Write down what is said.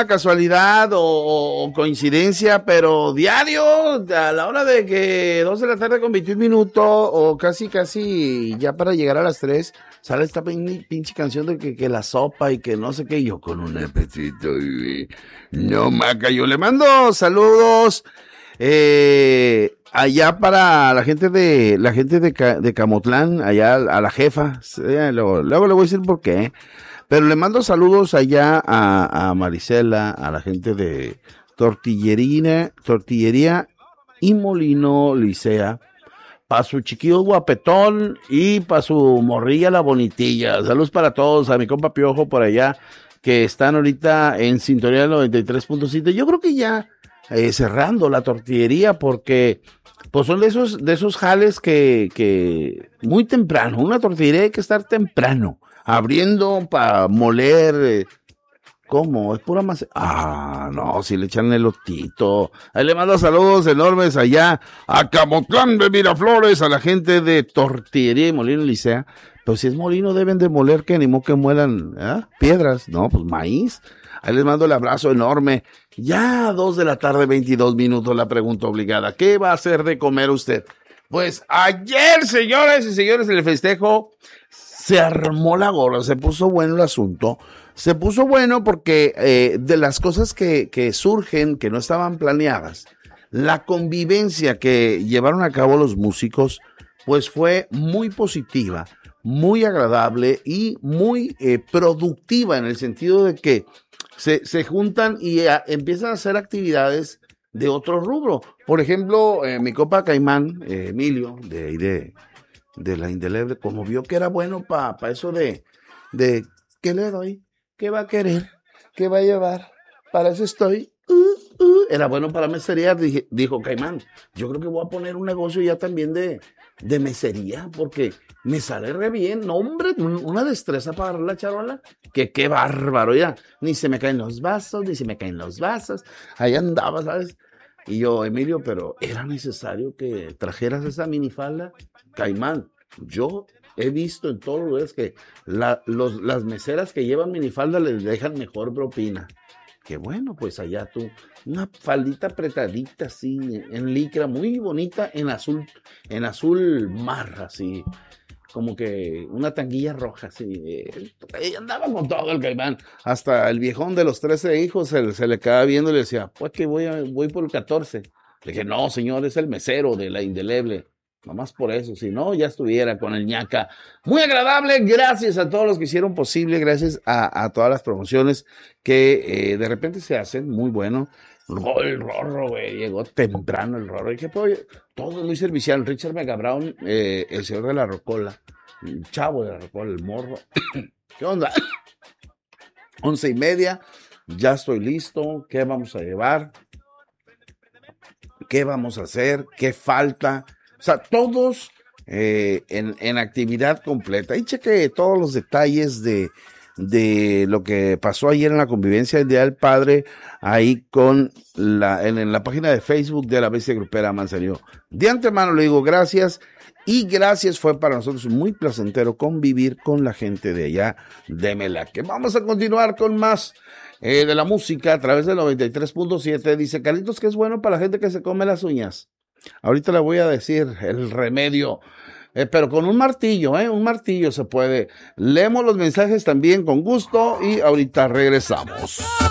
será casualidad o coincidencia, pero diario, a la hora de que 2 de la tarde con 21 minutos, o casi ya para llegar a las 3, sale esta pinche canción de que la sopa y que no sé qué, yo con un apetito, y no, Maca, yo le mando saludos, allá para la gente de Camotlán, allá a la jefa, luego le voy a decir por qué. Pero le mando saludos allá a Marisela, a la gente de Tortillería y Molino Licea, para su chiquillo guapetón y para su morrilla la bonitilla. Saludos para todos, a mi compa Piojo por allá, que están ahorita en sintonía del 93.7. Yo creo que ya cerrando la tortillería, porque pues son de esos jales que muy temprano, una tortillería hay que estar temprano, abriendo para moler. ¿Cómo? Es pura masa. No, si le echan elotito. Ahí le mando saludos enormes allá a Camotlán de Miraflores, a la gente de Tortillería y Molino Licea. Pero si es molino, deben de moler, que ni modo que muelan piedras. No, pues maíz. Ahí les mando el abrazo enorme. Ya 2 de la tarde, 22 minutos, la pregunta obligada. ¿Qué va a hacer de comer usted? Pues ayer, señores y señores, en el festejo se armó la gorra, se puso bueno el asunto. Se puso bueno porque de las cosas que surgen, que no estaban planeadas, la convivencia que llevaron a cabo los músicos, pues fue muy positiva, muy agradable y muy productiva, en el sentido de que se juntan y empiezan a hacer actividades de otro rubro. Por ejemplo, mi compa Caimán, Emilio, de la Indeleble, como vio que era bueno para eso de ¿qué le doy? ¿Qué va a querer? ¿Qué va a llevar? Para eso estoy. Era bueno para mesería, dijo Caimán. Yo creo que voy a poner un negocio ya también de mesería, porque me sale re bien. No, hombre, una destreza para agarrar la charola. Que qué bárbaro, ya. Ni se me caen los vasos. Ahí andaba, ¿sabes? Y yo, Emilio, pero ¿era necesario que trajeras esa minifalda? Caimán, yo he visto en todos los lugares que las meseras que llevan minifalda les dejan mejor propina. Que bueno, pues allá tú, una faldita apretadita así, en licra, muy bonita, en azul mar, así, como que una tanguilla roja, así. Ella andaba con todo el Caimán. Hasta el viejón de los 13 hijos se le quedaba viendo y le decía, pues que voy por el 14. Le dije, no, señor, es el mesero de la Indeleble. Nomás por eso, si no, ya estuviera con el ñaca. Muy agradable, gracias a todos los que hicieron posible, gracias a todas las promociones que de repente se hacen, muy bueno. El Rorro, güey, llegó temprano el Rorro. Dije, pues, todo muy servicial. Richard Megabraun, el señor de la Rocola, el chavo de la Rocola, el morro. ¿Qué onda? 11:30, ya estoy listo. ¿Qué vamos a llevar? ¿Qué vamos a hacer? ¿Qué falta? O sea, todos en actividad completa. Y cheque todos los detalles de lo que pasó ayer en la convivencia del Día del Padre, ahí en la página de Facebook de la Bestia Grupera Manzanillo. De antemano le digo gracias, y gracias, fue para nosotros muy placentero convivir con la gente de allá de Melaque. Vamos a continuar con más de la música a través del 93.7. Dice Carlitos que es bueno para la gente que se come las uñas. Ahorita le voy a decir el remedio, pero con un martillo se puede. Leemos los mensajes también con gusto y ahorita regresamos.